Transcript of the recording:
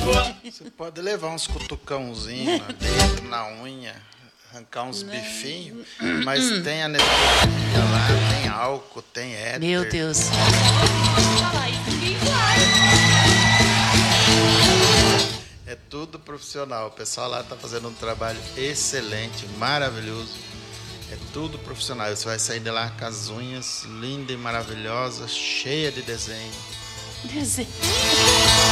Você pode levar uns cutucãozinhos na dedo, na unha, arrancar uns bifinhos, mas tem anestesia lá, tem álcool, tem éter. Meu Deus. É tudo profissional. O pessoal lá está fazendo um trabalho excelente, maravilhoso. É tudo profissional. Você vai sair de lá com as unhas lindas e maravilhosas, cheia de desenho. Desenho.